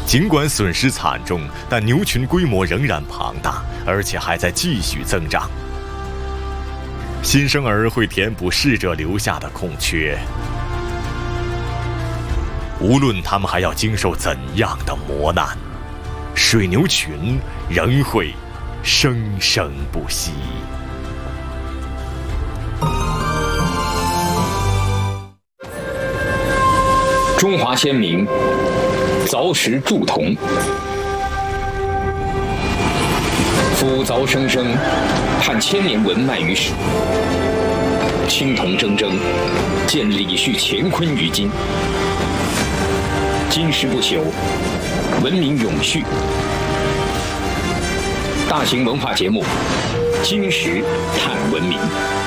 尽管损失惨重，但牛群规模仍然庞大，而且还在继续增长。新生儿会填补逝者留下的空缺，无论他们还要经受怎样的磨难，水牛群仍会生生不息。 中华先民凿石铸铜，夫凿生生，盼千年文脉于史。青铜铮铮，见李旭乾坤于今。金石不朽，文明永续。大型文化节目《金石探文明》。